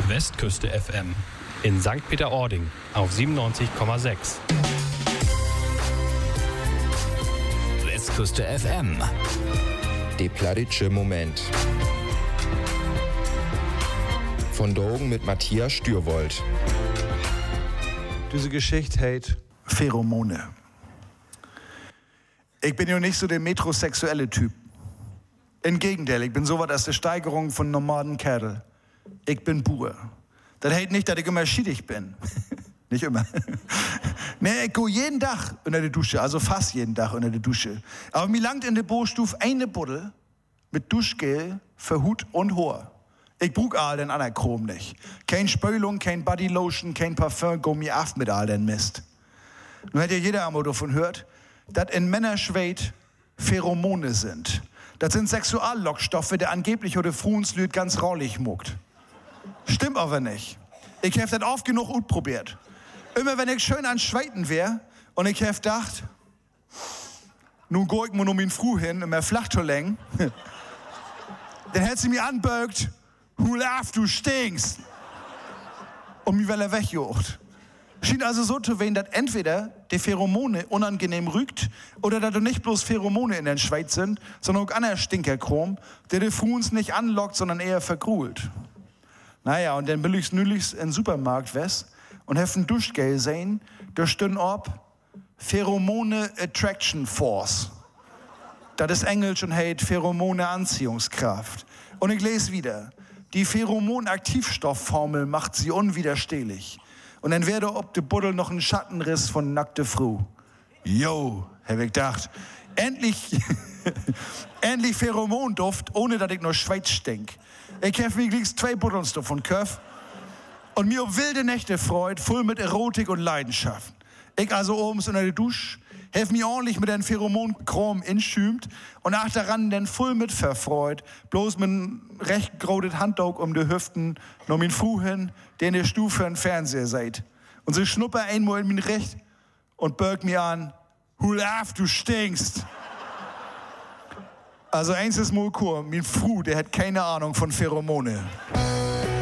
Westküste FM in St. Peter-Ording auf 97,6. Westküste FM. Der plattitsche Moment. Von Drogen mit Matthias Stürwold. Diese Geschichte heißt Pheromone. Ich bin ja nicht so der metrosexuelle Typ. Im Gegenteil, ich bin sowas als die Steigerung von normalen Kerl. Ich bin Bur. Das heißt nicht, dass ich immer schiedig bin. Nicht immer. Nee, ich gehe jeden Tag unter die Dusche, also fast jeden Tag unter die Dusche. Aber mir langt in der Bohrstuf eine Buddel mit Duschgel für Hut und Haar. Ich brauch all den anderen Chrom nicht. Kein Spülung, kein Bodylotion, kein Parfum, go mir af mit all den Mist. Nun hat ja jeder einmal davon gehört, dass in Männerschweit Pheromone sind. Das sind Sexuallockstoffe, der angeblich oder Fruenslüt ganz raulich muckt. Stimmt aber nicht. Ich hab das oft genug utprobiert. Immer wenn ich schön an Schweiten wär und ich hab gedacht, nun geh ich mir nur min Fru hin, immer flach zu längen, dann hätt sie mir anbögt, Hulaf, du stinkst. Und mir will er weggejucht. Schien also so zu wehen, dass entweder die Pheromone unangenehm rügt oder dass du nicht bloß Pheromone in den Schweiz sind, sondern auch anderer Stinkerchrom, der die Fruens nicht anlockt, sondern eher vergrult. Naja, und dann will ich's nülichst in den Supermarkt west und heffen Duschgel sehen, da stehen ob Pheromone Attraction Force. Das ist Englisch und heißt Pheromone Anziehungskraft. Und ich lese wieder, die Pheromon-Aktivstoffformel macht sie unwiderstehlich. Und dann werde ob de Buddel noch ein Schattenriss von nackte Fru. Jo, hab ich gedacht, endlich Pheromonduft, ohne dass ich nur Schweiz stink. Ich hab mir gleich 2 Buddelns davon Köpf und mir auf wilde Nächte freut, voll mit Erotik und Leidenschaft. Ich also oben unter der Dusche, hab mich ordentlich mit den Pheromonchrom inschümt und nach daran dann voll mit verfreut, bloß mit einem recht grodet Handdog um die Hüften, noch min Fru hin, der in der Stufe im Fernseher seid. Und sie schnupper einmal in min Recht und bürgt mir an, Hulaf, du stinkst. Also eins ist Mulkur, min Fru, der hat keine Ahnung von Pheromone.